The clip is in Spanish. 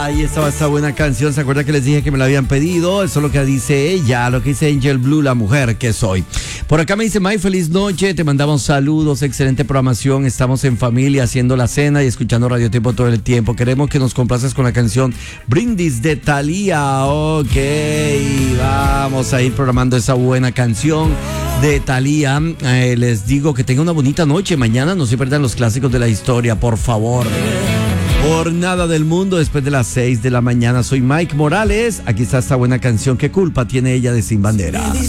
Ahí estaba esta buena canción. ¿Se acuerda que les dije que me la habían pedido? Eso es lo que dice ella, lo que dice Angel Blue, la mujer que soy. Por acá me dice May, feliz noche, te mandamos saludos, excelente programación. Estamos en familia haciendo la cena y escuchando Radio Tiempo todo el tiempo. Queremos que nos complaces con la canción Brindis de Thalía. Ok, vamos a ir programando esa buena canción de Thalía. Les digo que tengan una bonita noche. Mañana no se pierdan los clásicos de la historia, por favor. Por nada del mundo, después de las 6 de la mañana. Soy Mike Morales. Aquí está esta buena canción. ¿Qué culpa tiene ella de Sin Bandera?